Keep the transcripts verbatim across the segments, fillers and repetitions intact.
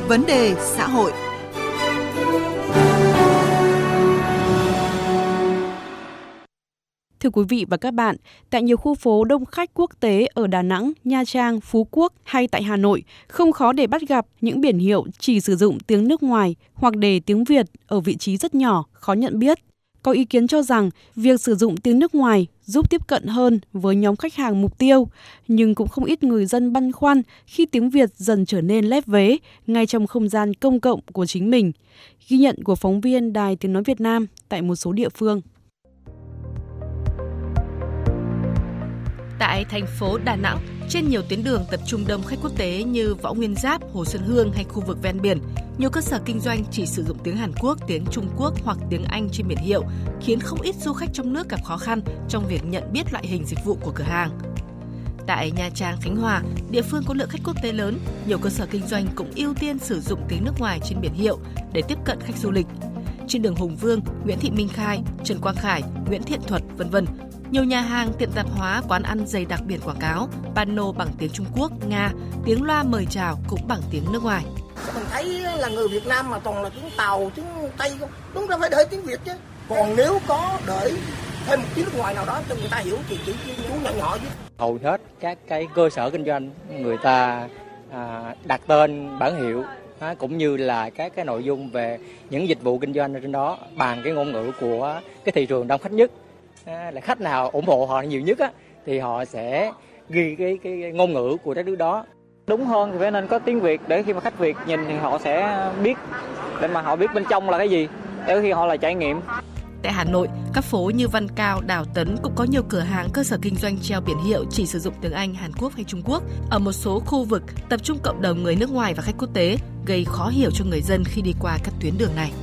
Vấn đề xã hội. Thưa quý vị và các bạn, tại nhiều khu phố đông khách quốc tế ở Đà Nẵng, Nha Trang, Phú Quốc hay tại Hà Nội, không khó để bắt gặp những biển hiệu chỉ sử dụng tiếng nước ngoài hoặc đề tiếng Việt ở vị trí rất nhỏ, khó nhận biết. Có ý kiến cho rằng việc sử dụng tiếng nước ngoài giúp tiếp cận hơn với nhóm khách hàng mục tiêu, nhưng cũng không ít người dân băn khoăn khi tiếng Việt dần trở nên lép vế ngay trong không gian công cộng của chính mình. Ghi nhận của phóng viên Đài Tiếng Nói Việt Nam tại một số địa phương. Tại thành phố Đà Nẵng, trên nhiều tuyến đường tập trung đông khách quốc tế như Võ Nguyên Giáp, Hồ Xuân Hương hay khu vực ven biển, nhiều cơ sở kinh doanh chỉ sử dụng tiếng Hàn Quốc, tiếng Trung Quốc hoặc tiếng Anh trên biển hiệu, khiến không ít du khách trong nước gặp khó khăn trong việc nhận biết loại hình dịch vụ của cửa hàng. Tại Nha Trang, Khánh Hòa, địa phương có lượng khách quốc tế lớn, nhiều cơ sở kinh doanh cũng ưu tiên sử dụng tiếng nước ngoài trên biển hiệu để tiếp cận khách du lịch. Trên đường Hùng Vương, Nguyễn Thị Minh Khai, Trần Quang Khải, Nguyễn Thiện Thuật, vân vân. Nhiều nhà hàng, tiệm tạp hóa, quán ăn dày đặc biển quảng cáo, pano bằng tiếng Trung Quốc, Nga, tiếng loa mời chào cũng bằng tiếng nước ngoài. Mình thấy là người Việt Nam mà toàn là tiếng Tàu, tiếng Tây không, đúng ra phải đợi tiếng Việt chứ. Còn nếu có đợi thêm một tiếng nước ngoài nào đó cho người ta hiểu thì chỉ chú nhỏ nhỏ chứ. Hầu hết các cái cơ sở kinh doanh người ta à, đặt tên bản hiệu à, cũng như là các cái nội dung về những dịch vụ kinh doanh ở trên đó bằng cái ngôn ngữ của cái thị trường đông khách nhất. À, là khách nào ủng hộ họ nhiều nhất á, thì họ sẽ ghi cái, cái, cái ngôn ngữ của đất nước đó. Đúng hơn thì phải nên có tiếng Việt để khi mà khách Việt nhìn thì họ sẽ biết, để mà họ biết bên trong là cái gì, để khi họ là trải nghiệm. Tại Hà Nội, các phố như Văn Cao, Đào Tấn cũng có nhiều cửa hàng cơ sở kinh doanh treo biển hiệu chỉ sử dụng tiếng Anh, Hàn Quốc hay Trung Quốc. Ở một số khu vực tập trung cộng đồng người nước ngoài và khách quốc tế, gây khó hiểu cho người dân khi đi qua các tuyến đường này.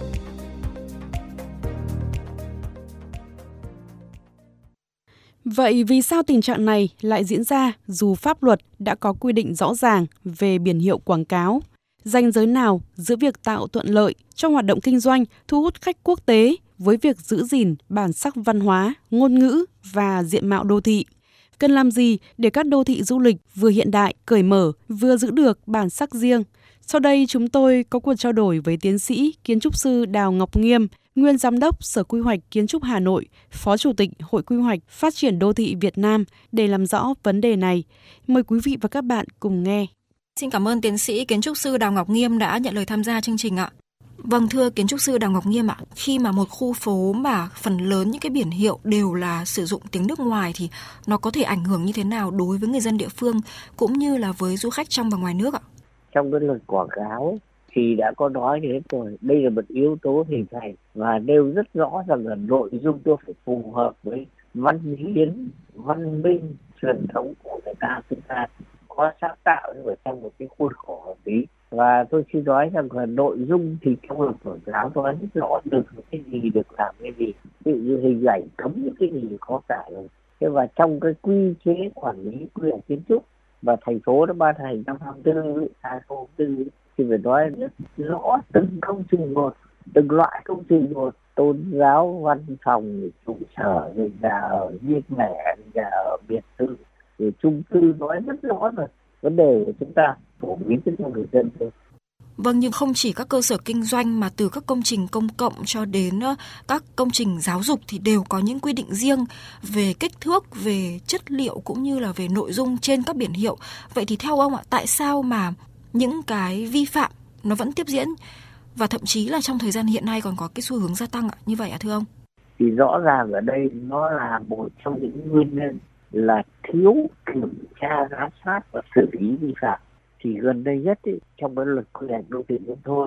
Vậy vì sao tình trạng này lại diễn ra dù pháp luật đã có quy định rõ ràng về biển hiệu quảng cáo? Ranh giới nào giữa việc tạo thuận lợi cho hoạt động kinh doanh, thu hút khách quốc tế với việc giữ gìn bản sắc văn hóa, ngôn ngữ và diện mạo đô thị? Cần làm gì để các đô thị du lịch vừa hiện đại, cởi mở, vừa giữ được bản sắc riêng? Sau đây chúng tôi có cuộc trao đổi với tiến sĩ, kiến trúc sư Đào Ngọc Nghiêm, nguyên giám đốc Sở Quy hoạch Kiến trúc Hà Nội, Phó Chủ tịch Hội Quy hoạch Phát triển Đô thị Việt Nam để làm rõ vấn đề này. Mời quý vị và các bạn cùng nghe. Xin cảm ơn tiến sĩ kiến trúc sư Đào Ngọc Nghiêm đã nhận lời tham gia chương trình ạ. Vâng, thưa kiến trúc sư Đào Ngọc Nghiêm ạ, khi mà một khu phố mà phần lớn những cái biển hiệu đều là sử dụng tiếng nước ngoài thì nó có thể ảnh hưởng như thế nào đối với người dân địa phương cũng như là với du khách trong và ngoài nước ạ? Trong cái luật quảng cáo thì đã có nói đến rồi, đây là một yếu tố hình thành và nêu rất rõ rằng là nội dung tôi phải phù hợp với văn hiến, văn minh, truyền thống của người ta. Chúng ta có sáng tạo nhưng mà trong một cái khuôn khổ hợp lý. Và tôi xin nói rằng là nội dung thì trong luật quảng cáo nói rất rõ được cái gì, được làm cái gì. Ví dụ như hình ảnh cấm những cái gì có cả rồi. Thế và trong cái quy chế quản lý quy hoạch kiến trúc và thành phố đã ban hành năm hai nghìn không trăm hai mươi tư thì phải nói rất rõ từng công trình một, từng loại công trình một, tôn giáo, văn phòng, trụ sở, rồi nhà ở riêng lẻ, nhà ở biệt thự, rồi chung cư, nói rất rõ rồi. Vấn đề của chúng ta phổ biến cho người dân thôi. Vâng, nhưng không chỉ các cơ sở kinh doanh mà từ các công trình công cộng cho đến các công trình giáo dục thì đều có những quy định riêng về kích thước, về chất liệu cũng như là về nội dung trên các biển hiệu. Vậy thì theo ông ạ, tại sao mà những cái vi phạm nó vẫn tiếp diễn và thậm chí là trong thời gian hiện nay còn có cái xu hướng gia tăng ạ? Như vậy ạ thưa ông? Thì rõ ràng ở đây nó là một trong những nguyên nhân là thiếu kiểm tra, giám sát và xử lý vi phạm. Thì gần đây nhất ý, trong cái luật quy hoạch đô thị nông thôn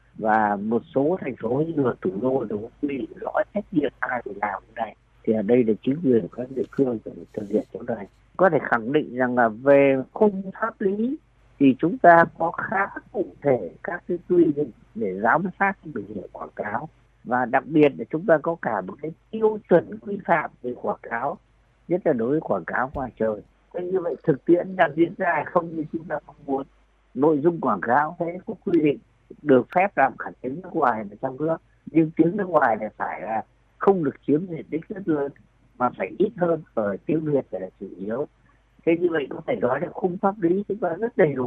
và một số thành phố như luật thủ đô đều có quy định rõ trách nhiệm ai phải làm cái này. Thì ở đây là chính quyền các địa phương phải thực hiện chỗ này. Có thể khẳng định rằng là về khung pháp lý thì chúng ta có khá cụ thể các cái quy định để giám sát cái biển hiệu quảng cáo. Và đặc biệt là chúng ta có cả một cái tiêu chuẩn quy phạm về quảng cáo, nhất là đối với quảng cáo ngoài trời. Thế như vậy thực tiễn đang diễn ra không như chúng ta mong muốn. Nội dung quảng cáo thế có quy định được phép làm cả tiếng nước ngoài ở trong nước, nhưng tiếng nước ngoài này phải là không được chiếm diện tích rất lớn mà phải ít hơn, ở tiếng Việt là chủ yếu. Thế như vậy có thể nói là khung pháp lý chúng ta rất đầy đủ.